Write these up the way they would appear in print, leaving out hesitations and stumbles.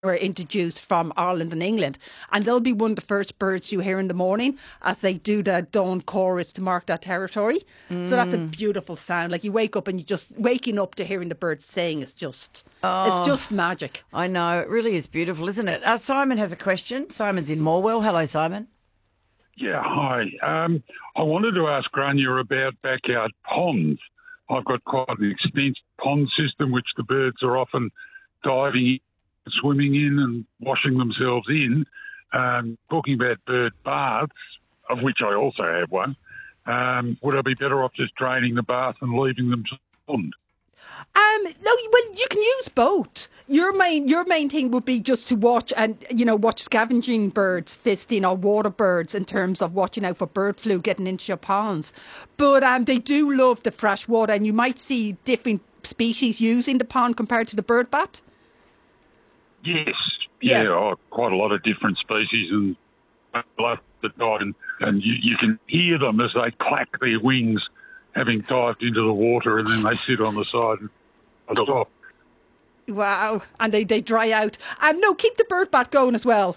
were introduced from Ireland and England, and they'll be one of the first birds you hear in the morning as they do the dawn chorus to mark that territory. So that's a beautiful sound. Like you wake up and you just waking up to hearing the birds sing is just it's just magic. I know, it really is beautiful, isn't it? Simon has a question. Simon's in Morwell. Hello, Simon. Yeah, hi. I wanted to ask Grania about backyard ponds. I've got quite an extensive pond system which the birds are often diving in, swimming in and washing themselves in. Talking about bird baths, of which I also have one, would I be better off just draining the bath and leaving them to the pond? No, well, you can use both. Your main thing would be just to watch watch scavenging birds, fisting or water birds in terms of watching out for bird flu getting into your ponds. But they do love the fresh water, and you might see different species using the pond compared to the bird bath. Yes, quite a lot of different species, and I love the dive, and you can hear them as they clack their wings, having dived into the water, and then they sit on the side and stop. Wow, and they dry out. No, keep the bird bath going as well.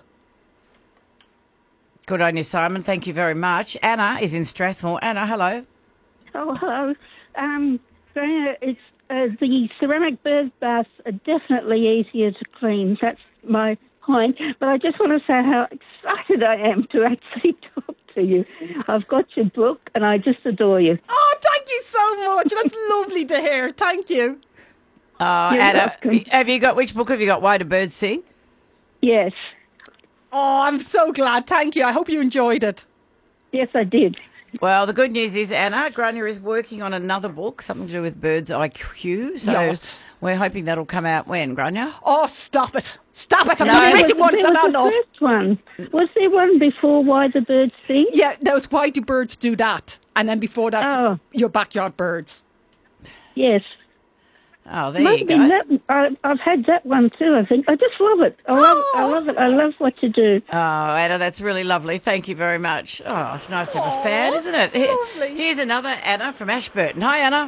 Good on you, Simon. Thank you very much. Anna is in Strathmore. Anna, hello. Oh, hello. Grania, it's the ceramic bird baths are definitely easier to clean. That's my point. But I just want to say how excited I am to actually talk to you. I've got your book, and I just adore you. Oh, thank you so much. That's lovely to hear. Thank you. Anna, which book have you got? Why Do Birds Sing? Yes. Oh, I'm so glad. Thank you. I hope you enjoyed it. Yes, I did. Well, the good news is, Anna, Grania is working on another book, something to do with birds' IQ. So yes. We're hoping that'll come out when, Grania? Oh, stop it. Stop it. I'm No. written one. It's not enough. First one. Was there one before Why Do Birds Sing? Yeah, that was Why Do Birds Do That? And then before that, Your Backyard Birds. Yes. Oh, there you go. I've had that one too, I think. I just love it. I love it. I love what you do. Oh, Anna, that's really lovely. Thank you very much. Oh, it's nice to have a fan, isn't it? Lovely. Here's another Anna from Ashburton. Hi, Anna.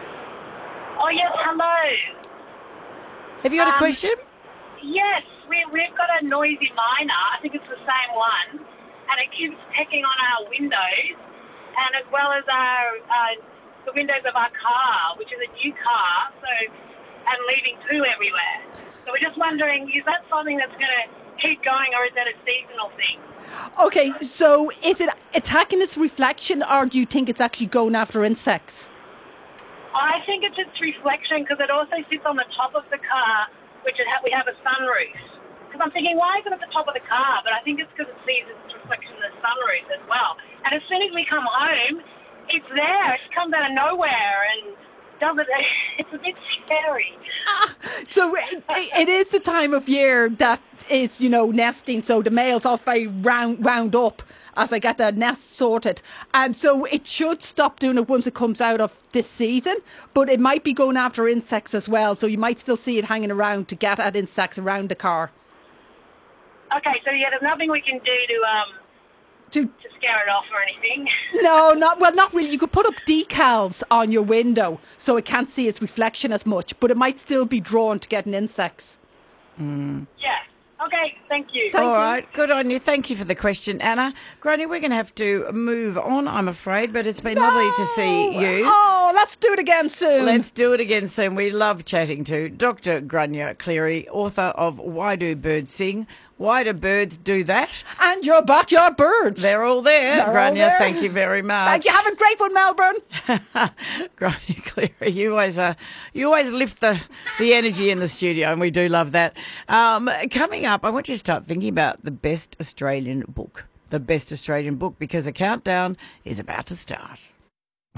Oh, yes, hello. Have you got a question? Yes, we've got a noisy miner. I think it's the same one. And it keeps pecking on our windows, and as well as the windows of our car, which is a new car, and leaving poo everywhere. So we're just wondering, is that something that's going to keep going, or is that a seasonal thing? Okay, so is it attacking its reflection, or do you think it's actually going after insects? I think it's its reflection, because it also sits on the top of the car, which we have a sunroof. Because I'm thinking, why is it at the top of the car? But I think it's because it sees its reflection in the sunroof as well. And as soon as we come home, it's there. It comes out of nowhere and does it. It's a bit scary. So it is the time of year that it's, nesting. So the males are very wound up as I get the nest sorted. And so it should stop doing it once it comes out of this season. But it might be going after insects as well. So you might still see it hanging around to get at insects around the car. Okay, so there's nothing we can do to scare it off or anything? No, not really. You could put up decals on your window so it can't see its reflection as much, but it might still be drawn to getting insects. Yeah. Okay, thank you. All right, good on you. Thank you for the question, Anna. Grania, we're going to have to move on, I'm afraid, but it's been lovely to see you. Oh, let's do it again soon. Let's do it again soon. We love chatting to Dr. Grania Cleary, author of Why Do Birds Sing? Why Do Birds Do That? And Your Backyard Birds. They're all there. They're Grania, all there. thank you very much. Thank you. Have a great one, Melbourne. Grania Cleary, you always lift the energy in the studio, and we do love that. Coming up, I want you to start thinking about the best Australian book. The best Australian book, because a countdown is about to start.